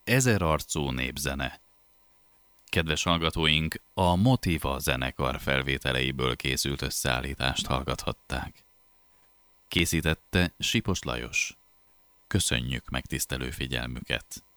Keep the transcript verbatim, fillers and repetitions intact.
Ezerarcú népzene. Kedves hallgatóink, a Motiva zenekar felvételeiből készült összeállítást hallgathatták. Készítette Sipos Lajos. Köszönjük megtisztelő figyelmüket!